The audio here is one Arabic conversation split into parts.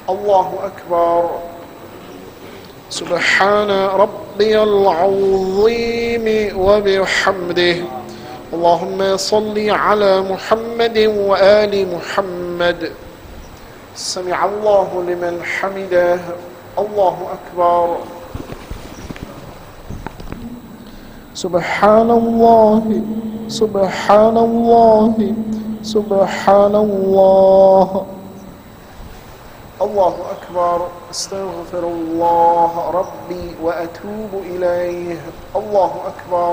الله أكبر. سبحان ربي العظيم وبحمده. اللهم صل على محمد وآل محمد. سمع الله لمن حمده. الله أكبر. سبحان الله سبحان الله سبحان الله. الله أكبر. استغفر الله ربي وأتوب إليه. الله أكبر.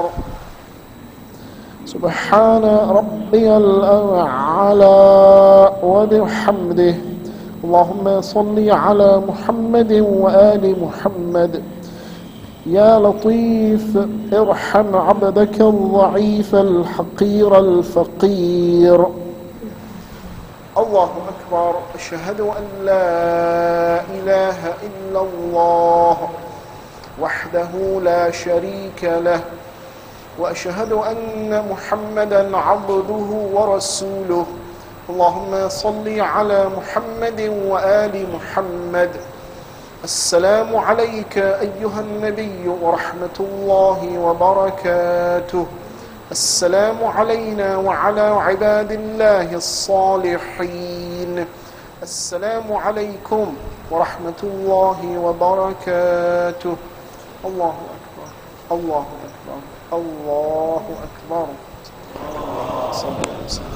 سبحان ربي الأعلى وبحمده. اللهم صل على محمد وآل محمد. يا لطيف ارحم عبدك الضعيف الحقير الفقير. الله أكبر. أشهد أن لا إله إلا الله وحده لا شريك له، وأشهد أن محمدا عبده ورسوله. اللهم صل على محمد وآل محمد. السلام عليك أيها النبي ورحمة الله وبركاته. السلام علينا وعلى عباد الله الصالحين. السلام عليكم ورحمة الله وبركاته. الله أكبر. الله أكبر. الله أكبر. صلى الله عليه وسلم.